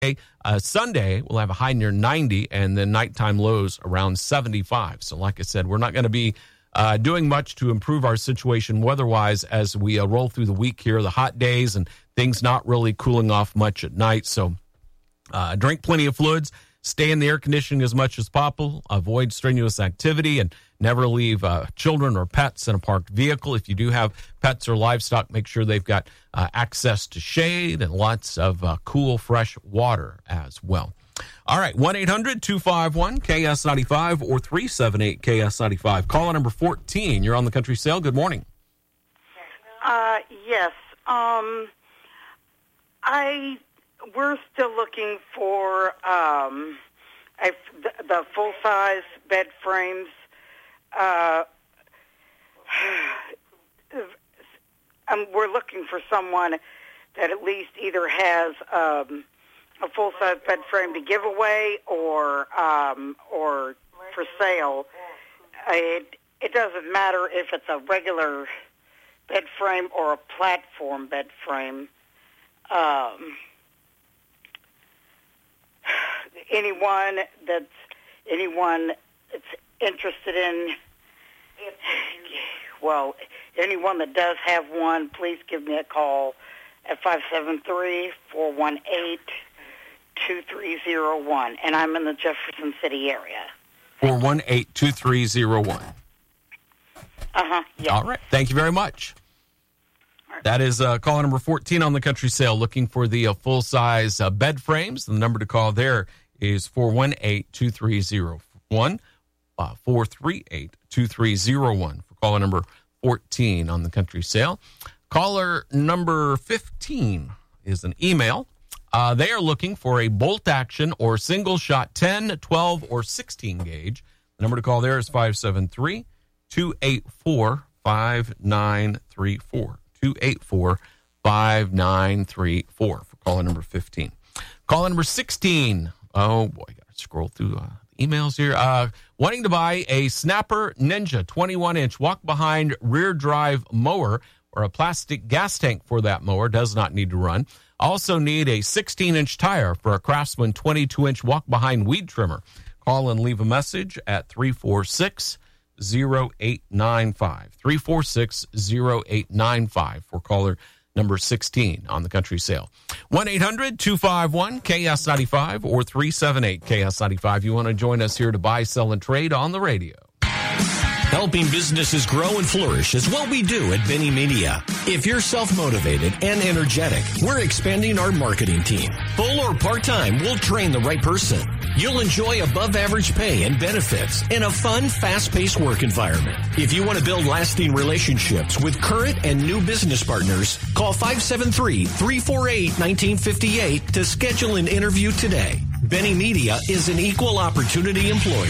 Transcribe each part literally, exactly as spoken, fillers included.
Uh, Sunday, we'll have a high near ninety, and then nighttime lows around seventy-five. So like I said, we're not going to be uh, doing much to improve our situation weather-wise as we uh, roll through the week here, the hot days, and things not really cooling off much at night. So uh, drink plenty of fluids, stay in the air conditioning as much as possible, avoid strenuous activity, and never leave uh, children or pets in a parked vehicle. If you do have pets or livestock, make sure they've got uh, access to shade and lots of uh, cool, fresh water as well. All right, one eight hundred two five one K S ninety-five or three seven eight K S ninety-five. Caller number fourteen, you're on the Country Sale. Good morning. Uh, yes. Um, I we're still looking for um, a, the, the full-size bed frames. Uh, um, we're looking for someone that at least either has um, a full-size bed frame to give away or um, or for sale. Uh, it, it doesn't matter if it's a regular bed frame or a platform bed frame. Um, anyone that's anyone that's interested in, well, anyone that does have one, please give me a call at five seven three, four one eight, two three zero one, and I'm in the Jefferson City area. four one eight, two three zero one. Uh-huh, yeah. All right, thank you very much. That is uh, caller number fourteen on the Country Sale, looking for the uh, full-size uh, bed frames. The number to call there is four one eight, two three zero one, uh, four three eight, two three zero one for caller number fourteen on the Country Sale. Caller number fifteen is an email. Uh, they are looking for a bolt-action or single-shot ten, twelve, or sixteen gauge. The number to call there is five seven three, two eight four, five nine three four. two eight four, five nine three four for caller number fifteen. Caller number sixteen. Oh, boy, I got to scroll through uh, emails here. Uh, wanting to buy a Snapper Ninja twenty-one inch walk-behind rear drive mower or a plastic gas tank for that mower. Does not need to run. Also need a sixteen inch tire for a Craftsman twenty-two inch walk-behind weed trimmer. Call and leave a message at three four six, zero eight nine five. three four six, zero eight nine five for caller number sixteen on the Country Sale. one eight hundred two five one K S ninety-five or three seven eight K S ninety-five. You want to join us here to buy, sell, and trade on the radio. Helping businesses grow and flourish is what we do at Benny Media. If you're self-motivated and energetic, we're expanding our marketing team. Full or part-time, we'll train the right person. You'll enjoy above-average pay and benefits in a fun, fast-paced work environment. If you want to build lasting relationships with current and new business partners, call five seven three, three four eight, one nine five eight to schedule an interview today. Benny Media is an equal opportunity employer.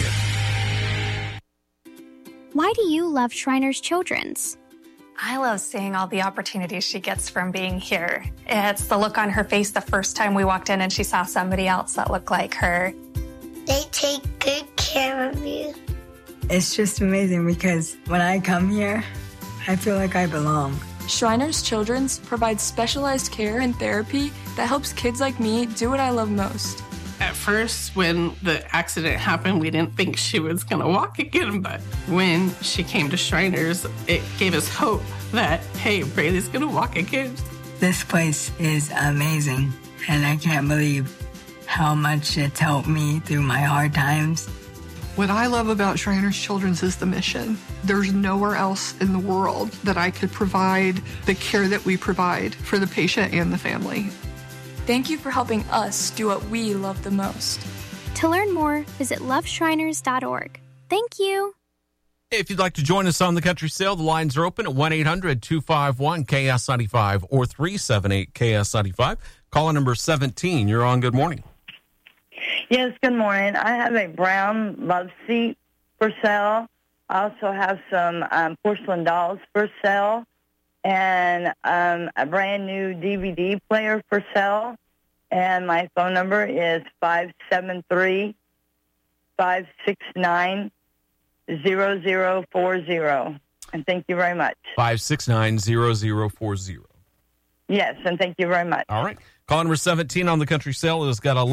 Why do you love Shriners Children's? I love seeing all the opportunities she gets from being here. It's the look on her face the first time we walked in and she saw somebody else that looked like her. They take good care of you. It's just amazing because when I come here, I feel like I belong. Shriners Children's provides specialized care and therapy that helps kids like me do what I love most. At first, when the accident happened, we didn't think she was going to walk again, but when she came to Shriners, it gave us hope that, hey, Braylee's going to walk again. This place is amazing, and I can't believe how much it's helped me through my hard times. What I love about Shriners Children's is the mission. There's nowhere else in the world that I could provide the care that we provide for the patient and the family. Thank you for helping us do what we love the most. To learn more, visit love shriners dot org. Thank you. If you'd like to join us on the Country Sale, the lines are open at one eight hundred two five one K S ninety-five or three seven eight K S ninety-five. Caller number seventeen, you're on. Good morning. Yes, good morning. I have a brown love seat for sale. I also have some um, porcelain dolls for sale and um, a brand new D V D player for sale. And my phone number is five seven three, five six nine, zero zero four zero. And thank you very much. five six nine, zero zero four zero. Yes, and thank you very much. All right. Call number seventeen on the country sale has got a